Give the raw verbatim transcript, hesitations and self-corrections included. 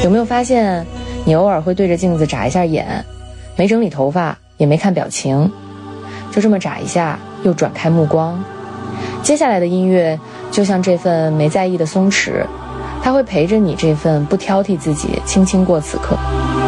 有没有发现，你偶尔会对着镜子眨一下眼，没整理头发，也没看表情，就这么眨一下，又转开目光。接下来的音乐就像这份没在意的松弛，它会陪着你这份不挑剔自己，轻轻过此刻。